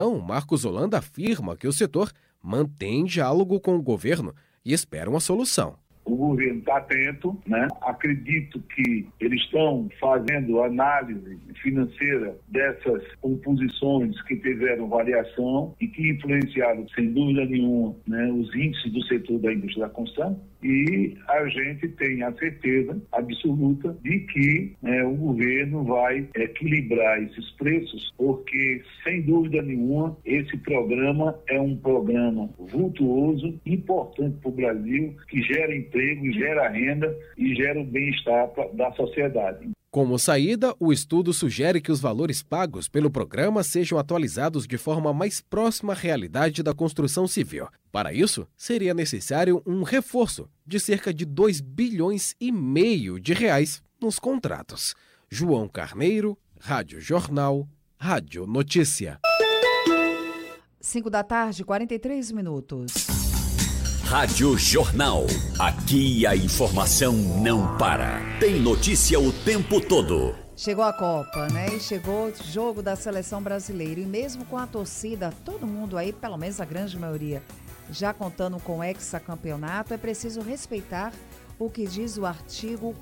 Marcos Holanda afirma que o setor mantém diálogo com o governo e espera uma solução. O governo está atento, né? Acredito que eles estão fazendo análise financeira dessas composições que tiveram variação e que influenciaram, sem dúvida nenhuma, né, os índices do setor da indústria da construção. E a gente tem a certeza absoluta de que o governo vai equilibrar esses preços, porque, sem dúvida nenhuma, esse programa é um programa vultuoso, importante para o Brasil, que gera emprego, gera renda e gera o bem-estar da sociedade. Como saída, o estudo sugere que os valores pagos pelo programa sejam atualizados de forma mais próxima à realidade da construção civil. Para isso, seria necessário um reforço de cerca de 2,5 bilhões de reais nos contratos. João Carneiro, Rádio Jornal, Rádio Notícia. 5 da tarde, 43 minutos. Rádio Jornal. Aqui a informação não para. Tem notícia o tempo todo. Chegou a Copa, né? E chegou o jogo da seleção brasileira. E mesmo com a torcida, todo mundo aí, pelo menos a grande maioria, já contando com o hexacampeonato, é preciso respeitar o que diz o artigo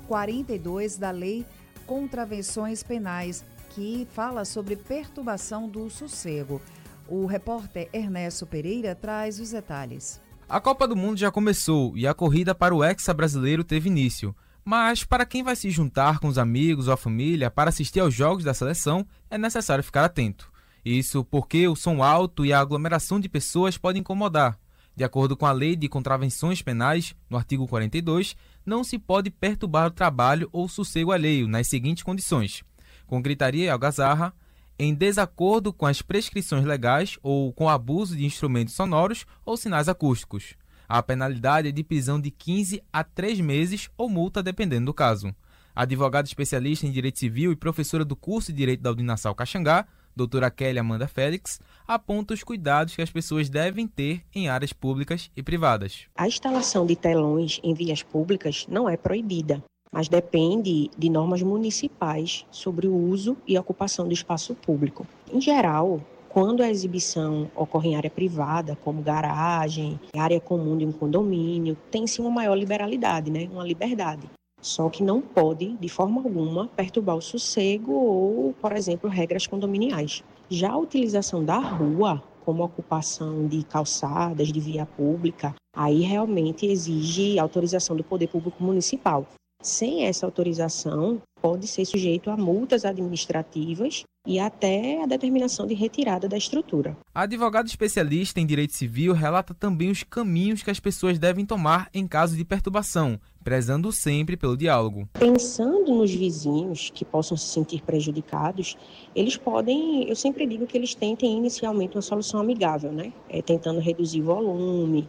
42 da Lei Contravenções Penais, que fala sobre perturbação do sossego. O repórter Ernesto Pereira traz os detalhes. A Copa do Mundo já começou e a corrida para o Hexa brasileiro teve início. Mas para quem vai se juntar com os amigos ou a família para assistir aos jogos da seleção, é necessário ficar atento. Isso porque o som alto e a aglomeração de pessoas podem incomodar. De acordo com a Lei de Contravenções Penais, no artigo 42, não se pode perturbar o trabalho ou sossego alheio nas seguintes condições: com gritaria e algazarra, em desacordo com as prescrições legais ou com abuso de instrumentos sonoros ou sinais acústicos. A penalidade é de prisão de 15 a 3 meses ou multa, dependendo do caso. A advogada especialista em Direito Civil e professora do curso de Direito da Udinassal Caxangá, doutora Kelly Amanda Félix, aponta os cuidados que as pessoas devem ter em áreas públicas e privadas. A instalação de telões em vias públicas não é proibida, mas depende de normas municipais sobre o uso e ocupação do espaço público. Em geral, quando a exibição ocorre em área privada, como garagem, área comum de um condomínio, tem-se uma maior liberalidade, uma liberdade. Só que não pode, de forma alguma, perturbar o sossego ou, por exemplo, regras condominiais. Já a utilização da rua, como ocupação de calçadas, de via pública, aí realmente exige autorização do Poder Público Municipal. Sem essa autorização, pode ser sujeito a multas administrativas e até a determinação de retirada da estrutura. A advogada especialista em Direito Civil relata também os caminhos que as pessoas devem tomar em caso de perturbação, prezando sempre pelo diálogo. Pensando nos vizinhos que possam se sentir prejudicados, eles podem, eu sempre digo que eles tentem inicialmente uma solução amigável, tentando reduzir o volume,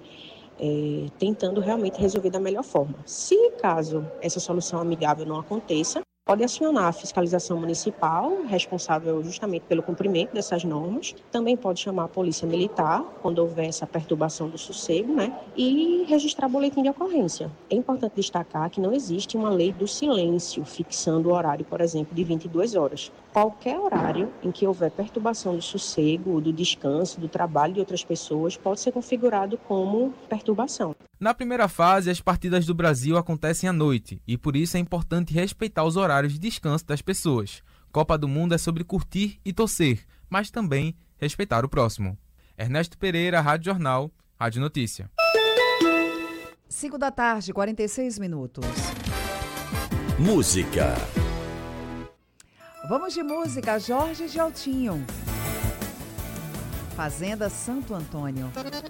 tentando realmente resolver da melhor forma. Se caso essa solução amigável não aconteça, pode acionar a fiscalização municipal, responsável justamente pelo cumprimento dessas normas. Também pode chamar a polícia militar, quando houver essa perturbação do sossego, e registrar boletim de ocorrência. É importante destacar que não existe uma lei do silêncio fixando o horário, por exemplo, de 22 horas. Qualquer horário em que houver perturbação do sossego, do descanso, do trabalho de outras pessoas, pode ser configurado como perturbação. Na primeira fase, as partidas do Brasil acontecem à noite e por isso é importante respeitar os horários de descanso das pessoas. Copa do Mundo é sobre curtir e torcer, mas também respeitar o próximo. Ernesto Pereira, Rádio Jornal, Rádio Notícia. 5 da tarde, 46 minutos. Música. Vamos de música, Jorge Geltinho. Fazenda Santo Antônio.